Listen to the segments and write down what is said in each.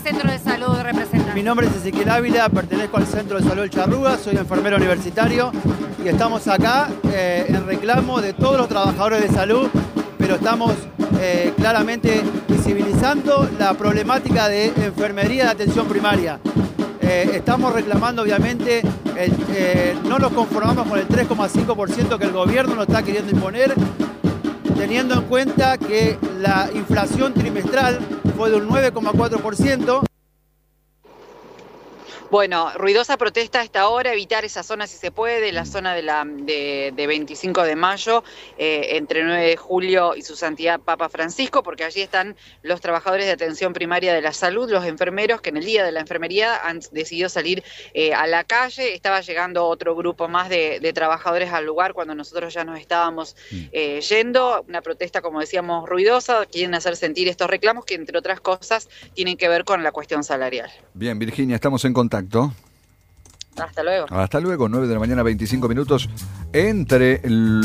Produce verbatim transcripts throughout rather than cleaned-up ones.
Centro de Salud representante. Mi nombre es Ezequiel Ávila, pertenezco al Centro de Salud El Charrúa, soy enfermero universitario y estamos acá eh, en reclamo de todos los trabajadores de salud, pero estamos eh, claramente visibilizando la problemática de enfermería de atención primaria. Eh, estamos reclamando, obviamente, el, eh, no nos conformamos con el tres coma cinco por ciento que el gobierno nos está queriendo imponer, teniendo en cuenta que la inflación trimestral fue de un nueve coma cuatro por ciento. Bueno, ruidosa protesta a esta hora, evitar esa zona si se puede, la zona de, la, de, de veinticinco de mayo, eh, entre nueve de julio y su santidad Papa Francisco, porque allí están los trabajadores de atención primaria de la salud, los enfermeros que en el Día de la Enfermería han decidido salir eh, a la calle. Estaba llegando otro grupo más de, de trabajadores al lugar cuando nosotros ya nos estábamos eh, yendo. Una protesta, como decíamos, ruidosa, quieren hacer sentir estos reclamos que, entre otras cosas, tienen que ver con la cuestión salarial. Bien, Virginia, estamos en contacto. Hasta luego. Hasta luego, nueve de la mañana, veinticinco minutos. Entre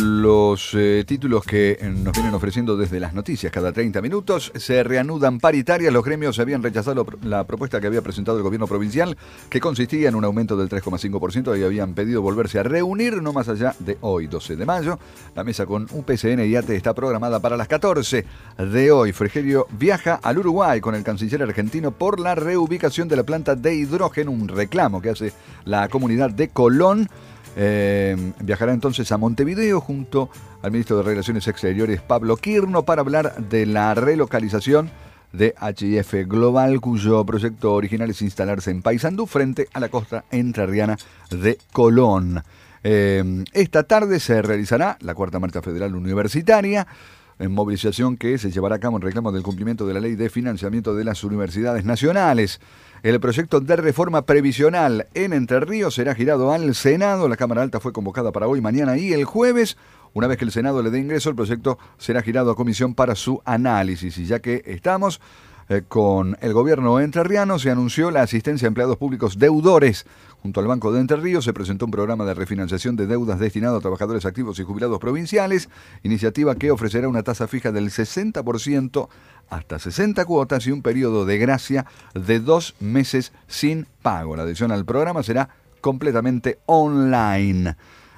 los eh, títulos que nos vienen ofreciendo desde las noticias cada treinta minutos, se reanudan paritarias. Los gremios habían rechazado la propuesta que había presentado el gobierno provincial, que consistía en un aumento del tres coma cinco por ciento y habían pedido volverse a reunir no más allá de hoy, doce de mayo. La mesa con U P C N y A T E está programada para las catorce de hoy. Frigerio viaja al Uruguay con el canciller argentino por la reubicación de la planta de hidrógeno, un reclamo que hace la comunidad de Colón. Eh, viajará entonces a Montevideo junto al ministro de Relaciones Exteriores Pablo Quirno para hablar de la relocalización de H I F Global, cuyo proyecto original es instalarse en Paysandú frente a la costa entrerriana de Colón. Eh, esta tarde se realizará la cuarta marcha federal universitaria, en movilización que se llevará a cabo en reclamo del cumplimiento de la ley de financiamiento de las universidades nacionales. El proyecto de reforma previsional en Entre Ríos será girado al Senado. La Cámara Alta fue convocada para hoy, mañana y el jueves. Una vez que el Senado le dé ingreso, el proyecto será girado a comisión para su análisis. Y ya que estamos eh, con el gobierno entrerriano, se anunció la asistencia a empleados públicos deudores. Junto al Banco de Entre Ríos se presentó un programa de refinanciación de deudas destinado a trabajadores activos y jubilados provinciales, iniciativa que ofrecerá una tasa fija del sesenta por ciento hasta sesenta cuotas y un periodo de gracia de dos meses sin pago. La adhesión al programa será completamente online.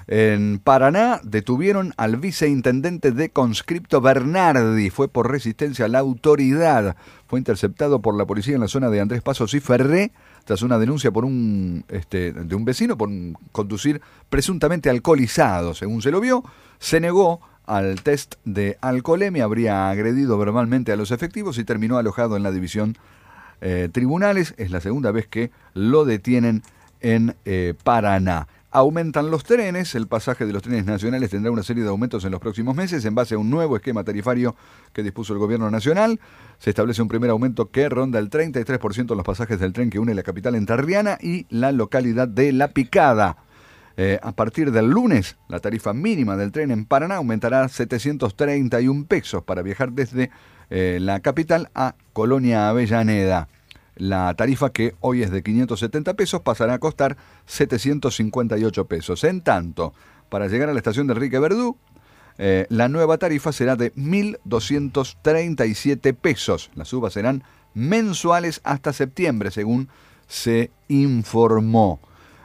En Paraná detuvieron al viceintendente de Conscripto Bernardi. Fue por resistencia a la autoridad. Fue interceptado por la policía en la zona de Andrés Pasos y Ferré tras una denuncia por un este, de un vecino por un conducir presuntamente alcoholizado. Según se lo vio, se negó al test de alcoholemia, habría agredido verbalmente a los efectivos y terminó alojado en la división eh, tribunales. Es la segunda vez que lo detienen en eh, Paraná. Aumentan los trenes, el pasaje de los trenes nacionales tendrá una serie de aumentos en los próximos meses en base a un nuevo esquema tarifario que dispuso el gobierno nacional. Se establece un primer aumento que ronda el treinta y tres por ciento en los pasajes del tren que une la capital entrerriana y la localidad de La Picada. Eh, a partir del lunes, la tarifa mínima del tren en Paraná aumentará a setecientos treinta y un pesos para viajar desde eh, la capital a Colonia Avellaneda. La tarifa, que hoy es de quinientos setenta pesos, pasará a costar setecientos cincuenta y ocho pesos. En tanto, para llegar a la estación de Enrique Verdú, eh, la nueva tarifa será de mil doscientos treinta y siete pesos. Las subas serán mensuales hasta septiembre, según se informó.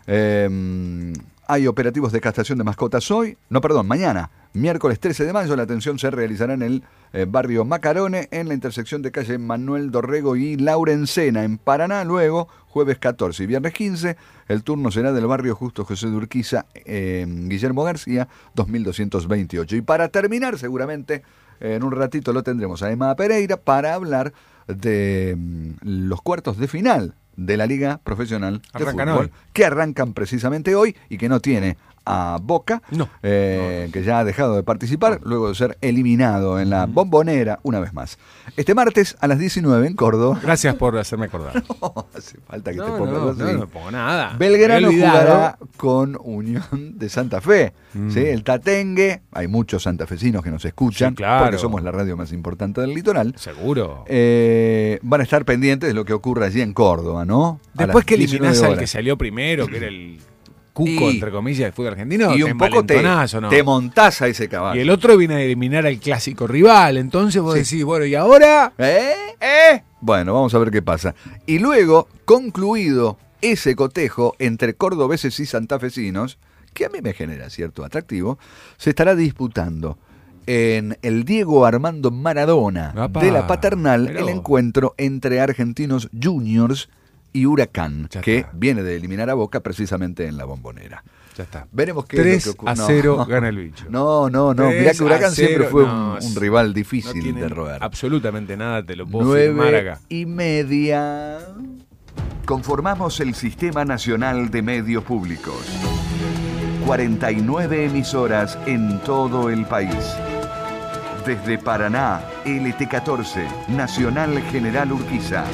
Eh, hay operativos de castración de mascotas hoy, no, perdón, mañana, miércoles trece de mayo. La atención se realizará en el eh, barrio Macarone, en la intersección de calle Manuel Dorrego y Laurencena, en Paraná. Luego, jueves catorce y viernes quince, el turno será del barrio Justo José de Urquiza, eh, Guillermo García, dos mil doscientos veintiocho. Y para terminar, seguramente, eh, en un ratito lo tendremos a Emma Pereira para hablar de mm, los cuartos de final de la Liga Profesional de Arrancan Fútbol, hoy. que arrancan precisamente hoy y que no tiene a Boca, no, eh, no, no. que ya ha dejado de participar luego de ser eliminado en la Bombonera una vez más. Este martes a las diecinueve en Córdoba. Gracias por hacerme acordar. No hace falta que no, te pongas no, así. no, no me pongo nada. Belgrano Me he olvidado. jugará con Unión de Santa Fe. Mm. ¿Sí? El Tatengue, hay muchos santafesinos que nos escuchan, Sí, claro. porque somos la radio más importante del litoral. Seguro. Eh, van a estar pendientes de lo que ocurra allí en Córdoba, ¿no? A Después las que eliminás diecinueve al horas. que salió primero, que era el cuco, Y- entre comillas, del fútbol argentino, y te un poco te, envalentonás, ¿o no? te montás a ese caballo. Y el otro viene a eliminar al clásico rival. Entonces vos Sí. decís, bueno, ¿y ahora? ¿Eh? ¿Eh? Bueno, vamos a ver qué pasa. Y luego, concluido ese cotejo entre cordobeses y santafesinos, que a mí me genera cierto atractivo, se estará disputando en el Diego Armando Maradona Apá, de la Paternal mirá el vos. encuentro entre Argentinos Juniors y Huracán, Ya que está. viene de eliminar a Boca precisamente en la Bombonera. Ya está. Veremos qué tres es lo que ocurre. a No. cero gana el bicho. No, no, no. tres Mirá que Huracán a cero, siempre fue no, un, es- un rival No difícil tienen de roer. absolutamente nada, te lo puedo firmar Nueve acá. y media. Conformamos el Sistema Nacional de Medios Públicos. cuarenta y nueve emisoras en todo el país. Desde Paraná, L T catorce, Nacional General Urquiza.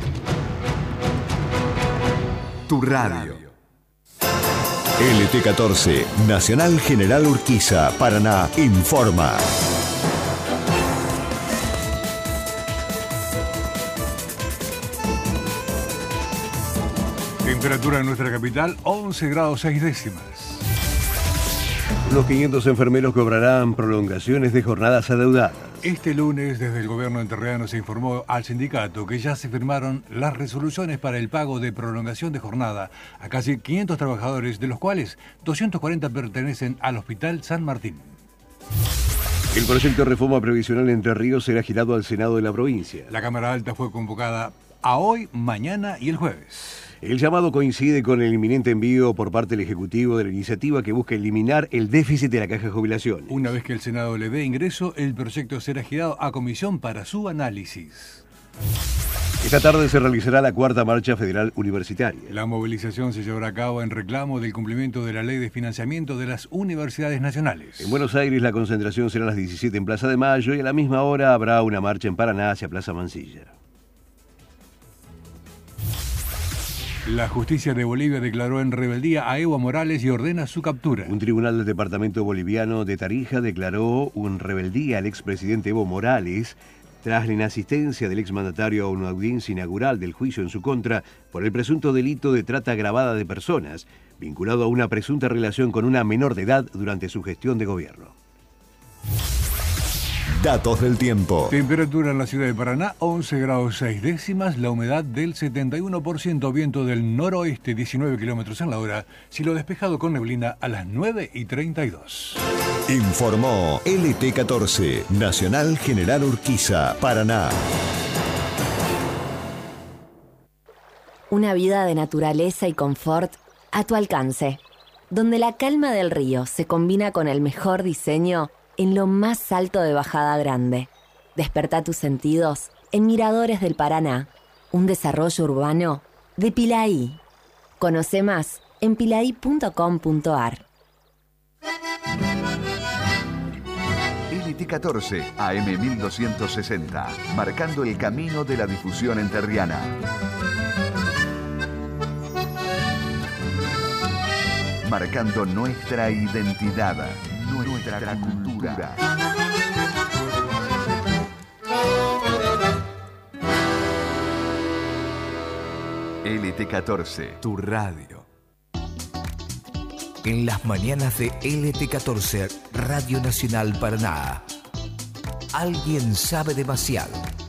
Tu radio. L T catorce, Nacional General Urquiza, Paraná, informa. Temperatura en nuestra capital, once grados seis décimas. Los quinientos enfermeros cobrarán prolongaciones de jornadas adeudadas. Este lunes, desde el gobierno entrerriano se informó al sindicato que ya se firmaron las resoluciones para el pago de prolongación de jornada a casi quinientos trabajadores, de los cuales doscientos cuarenta pertenecen al Hospital San Martín. El proyecto de reforma previsional Entre Ríos será girado al Senado de la provincia. La Cámara Alta fue convocada a hoy, mañana y el jueves. El llamado coincide con el inminente envío por parte del Ejecutivo de la iniciativa que busca eliminar el déficit de la Caja de Jubilaciones. Una vez que el Senado le dé ingreso, el proyecto será girado a comisión para su análisis. Esta tarde se realizará la cuarta marcha federal universitaria. La movilización se llevará a cabo en reclamo del cumplimiento de la Ley de Financiamiento de las Universidades Nacionales. En Buenos Aires la concentración será a las diecisiete en Plaza de Mayo y a la misma hora habrá una marcha en Paraná hacia Plaza Mansilla. La justicia de Bolivia declaró en rebeldía a Evo Morales y ordena su captura. Un tribunal del departamento boliviano de Tarija declaró en rebeldía al expresidente Evo Morales tras la inasistencia del exmandatario a una audiencia inaugural del juicio en su contra por el presunto delito de trata agravada de personas, vinculado a una presunta relación con una menor de edad durante su gestión de gobierno. Datos del tiempo. Temperatura en la ciudad de Paraná, once grados seis décimas, la humedad del setenta y uno por ciento, viento del noroeste, diecinueve kilómetros en la hora, cielo despejado con neblina a las nueve y treinta y dos. Informó L T catorce, Nacional General Urquiza, Paraná. Una vida de naturaleza y confort a tu alcance, donde la calma del río se combina con el mejor diseño en lo más alto de Bajada Grande. Despertá tus sentidos en Miradores del Paraná, un desarrollo urbano de Pilaí. Conoce más en pilaí punto com punto ar. L T catorce, A M mil doscientos sesenta, marcando el camino de la difusión enterriana. Marcando nuestra identidad, nuestra cultura. L T catorce, Tu radio. En las mañanas de L T catorce, Radio Nacional Paraná. Alguien sabe demasiado.